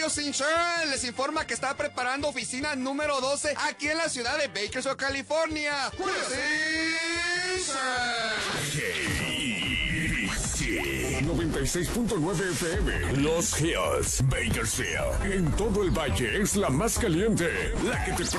Studios Insurance les informa que está preparando oficina número 12 aquí en la ciudad de Bakersfield, California. Insurance. 96.9 FM, Los Hills, Bakersfield. En todo el valle es la más caliente, la que te